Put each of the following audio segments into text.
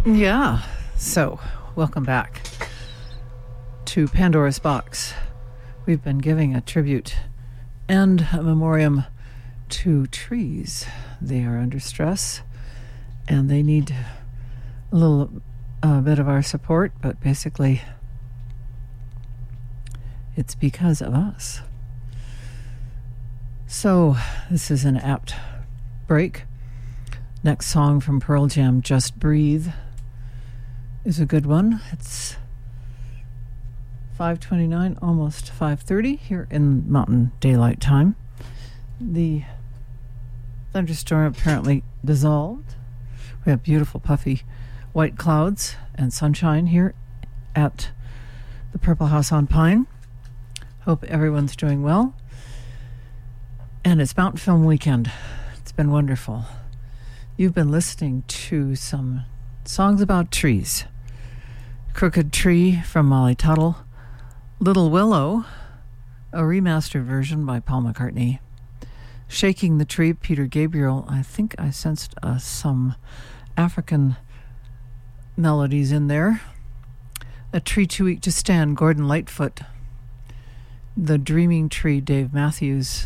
Yeah, so welcome back to Pandora's Box. We've been giving a tribute and a memoriam to trees. They are under stress and they need a little bit of our support, but basically it's because of us. So this is an apt break. Next song from Pearl Jam, Just Breathe, is a good one. It's 5:29, almost 5:30 here in Mountain Daylight Time. The thunderstorm apparently dissolved. We have beautiful puffy white clouds and sunshine here at the Purple House on Pine. Hope everyone's doing well. And it's Mountain Film Weekend. It's been wonderful. You've been listening to some songs about trees. Crooked Tree from Molly Tuttle. Little Willow, a remastered version by Paul McCartney. Shaking the Tree, Peter Gabriel. I think I sensed some African melodies in there. A Tree Too Weak to Stand, Gordon Lightfoot. The Dreaming Tree, Dave Matthews.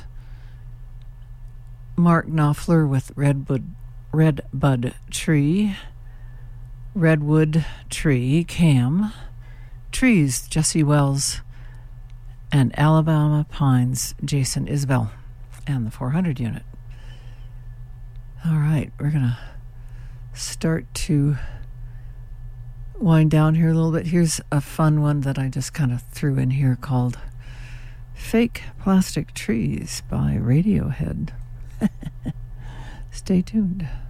Mark Knopfler with Redbud Tree. Redwood Tree, Cam. Trees, Jesse Wells. And Alabama Pines, Jason Isbell. And the 400 unit. All right, we're going to start to wind down here a little bit. Here's a fun one that I just kind of threw in here called Fake Plastic Trees by Radiohead. Stay tuned.